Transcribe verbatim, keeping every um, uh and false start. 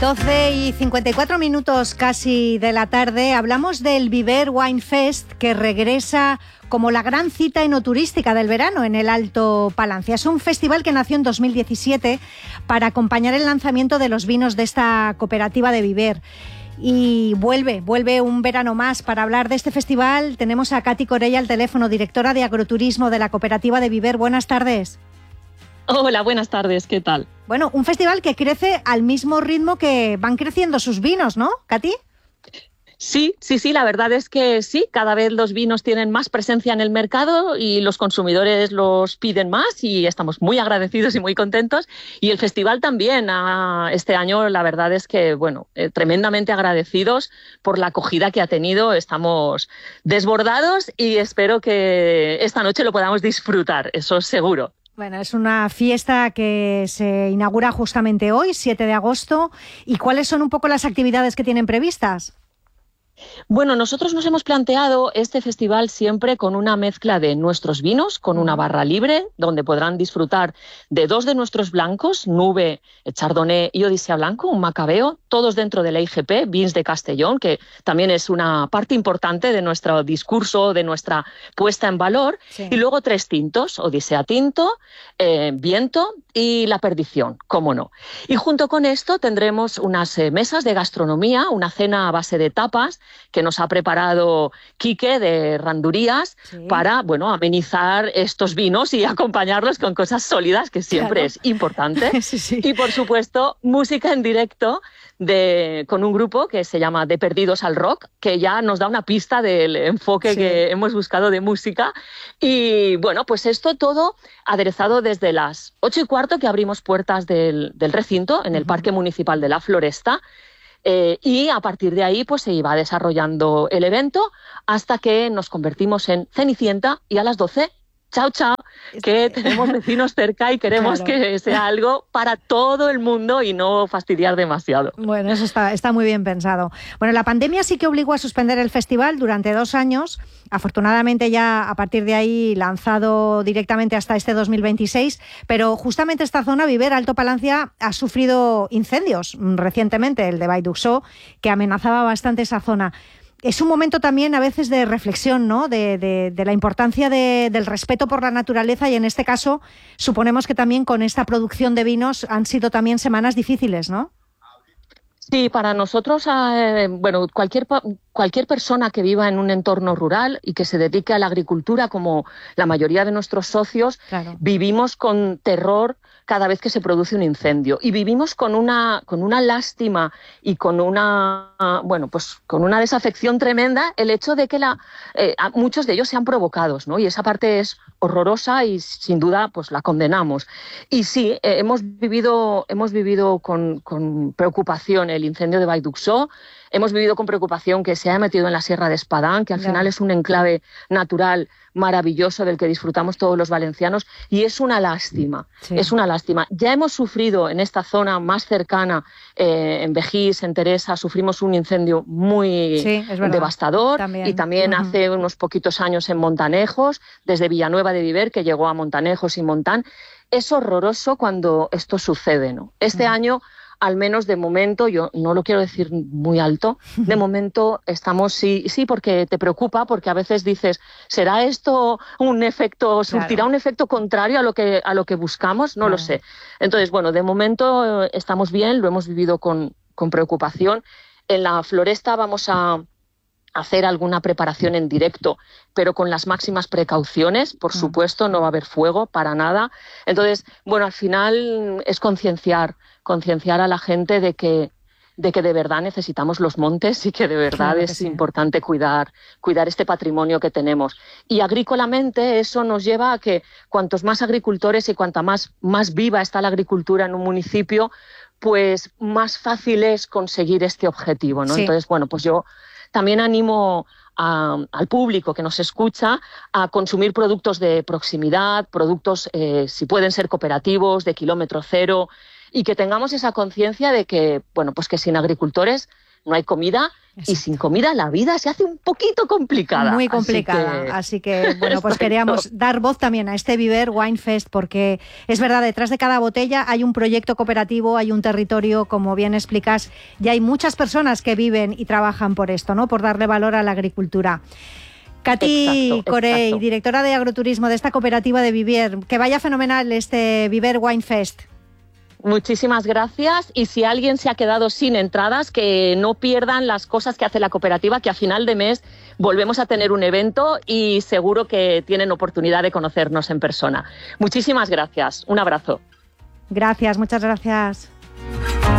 doce y cincuenta y cuatro minutos casi de la tarde, hablamos del Viver Wine Fest, que regresa como la gran cita enoturística del verano en el Alto Palancia. Es un festival que nació en dos mil diecisiete para acompañar el lanzamiento de los vinos de esta cooperativa de Viver. Y vuelve, vuelve un verano más. Para hablar de este festival tenemos a Katy Corella al teléfono, directora de agroturismo de la cooperativa de Viver. Buenas tardes. Hola, buenas tardes, ¿qué tal? Bueno, un festival que crece al mismo ritmo que van creciendo sus vinos, ¿no, Katy? Sí, sí, sí, la verdad es que sí, cada vez los vinos tienen más presencia en el mercado y los consumidores los piden más y estamos muy agradecidos y muy contentos. Y el festival también, ah, este año la verdad es que, bueno, eh, tremendamente agradecidos por la acogida que ha tenido. Estamos desbordados y espero que esta noche lo podamos disfrutar, eso seguro. Bueno, es una fiesta que se inaugura justamente hoy, siete de agosto. ¿Y cuáles son un poco las actividades que tienen previstas? Bueno, nosotros nos hemos planteado este festival siempre con una mezcla de nuestros vinos, con una barra libre, donde podrán disfrutar de dos de nuestros blancos, Nube, Chardonnay y Odisea Blanco, un macabeo, todos dentro de la I G P, Vins de Castellón, que también es una parte importante de nuestro discurso, de nuestra puesta en valor, sí. Y luego tres tintos, Odisea Tinto, eh, Viento y La Perdición, cómo no. Y junto con esto tendremos unas eh, mesas de gastronomía, una cena a base de tapas, que nos ha preparado Quique de Randurías, sí. Para, bueno, amenizar estos vinos y acompañarlos con cosas sólidas, que siempre claro. Es importante. Sí, sí. Y, por supuesto, música en directo de, con un grupo que se llama De Perdidos al Rock, que ya nos da una pista del enfoque sí. Que hemos buscado de música. Y, bueno, pues esto todo aderezado desde las ocho y cuarto, que abrimos puertas del, del recinto, en el uh-huh. Parque Municipal de la Floresta. Eh, y a partir de ahí pues se iba desarrollando el evento hasta que nos convertimos en Cenicienta y a las doce, chao, chao, que tenemos vecinos cerca y queremos claro. Que sea algo para todo el mundo y no fastidiar demasiado. Bueno, eso está, está muy bien pensado. Bueno, la pandemia sí que obligó a suspender el festival durante dos años. Afortunadamente ya a partir de ahí lanzado directamente hasta este dos mil veintiséis, pero justamente esta zona, Viver, Alto Palancia, ha sufrido incendios recientemente, el de Vall d'Uixó, que amenazaba bastante esa zona. Es un momento también a veces de reflexión, ¿no? De, de, de la importancia de, del respeto por la naturaleza y en este caso suponemos que también con esta producción de vinos han sido también semanas difíciles, ¿no? Sí, para nosotros, eh, bueno, cualquier, cualquier persona que viva en un entorno rural y que se dedique a la agricultura, como la mayoría de nuestros socios, claro. Vivimos con terror cada vez que se produce un incendio y vivimos con una, con una lástima y con una, bueno, pues con una desafección tremenda el hecho de que la, eh, muchos de ellos sean provocados, ¿no? Y esa parte es horrorosa y sin duda pues la condenamos. Y sí, eh, hemos vivido, hemos vivido con, con preocupación el incendio de Vall d'Uixó. Hemos vivido con preocupación que se haya metido en la Sierra de Espadán, que al final es un enclave natural maravilloso del que disfrutamos todos los valencianos, y es una lástima, sí. Es una lástima. Ya hemos sufrido en esta zona más cercana, eh, en Vejís, en Teresa, sufrimos un incendio muy sí, devastador, también. Y también uh-huh. hace unos poquitos años en Montanejos, desde Villanueva de Viver, que llegó a Montanejos y Montán. Es horroroso cuando esto sucede, ¿no? Este uh-huh. año, al menos de momento, yo no lo quiero decir muy alto, de momento estamos, sí, sí, porque te preocupa, porque a veces dices, ¿será esto un efecto, surtirá claro. un efecto contrario a lo que, a lo que buscamos? No claro. lo sé. Entonces, bueno, de momento eh, estamos bien, lo hemos vivido con, con preocupación. En la Floresta vamos a hacer alguna preparación en directo, pero con las máximas precauciones, por mm. supuesto, no va a haber fuego para nada. Entonces, bueno, al final es concienciar, concienciar a la gente de que, de que de verdad necesitamos los montes y que de verdad claro que es sí. importante cuidar, cuidar este patrimonio que tenemos. Y agrícolamente eso nos lleva a que cuantos más agricultores y cuanta más, más viva está la agricultura en un municipio, pues más fácil es conseguir este objetivo, ¿no? Sí. Entonces, bueno, pues yo también animo a, al público que nos escucha a consumir productos de proximidad, productos, eh, si pueden ser cooperativos, de kilómetro cero, y que tengamos esa conciencia de que, bueno, pues que sin agricultores no hay comida. Exacto. Y sin comida la vida se hace un poquito complicada. Muy complicada. Así que, Así que bueno, pues queríamos dar voz también a este Viver Wine Fest, porque es verdad, detrás de cada botella hay un proyecto cooperativo, hay un territorio, como bien explicas, y hay muchas personas que viven y trabajan por esto, ¿no? Por darle valor a la agricultura. Katy Corey, directora de agroturismo de esta cooperativa de Viver. Que vaya fenomenal este Viver Wine Fest. Muchísimas gracias, y si alguien se ha quedado sin entradas, que no pierdan las cosas que hace la cooperativa, que a final de mes volvemos a tener un evento y seguro que tienen oportunidad de conocernos en persona. Muchísimas gracias, un abrazo. Gracias, muchas gracias.